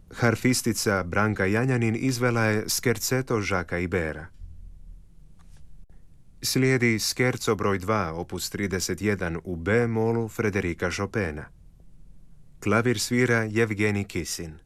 Harfistica Branka Janjanin izvela je Scherzetto Jacquesa Ibera. Slijedi Scherzo broj 2, opus 31 u B-molu Frederika Chopina. Klavir svira Jevgenij Kisin.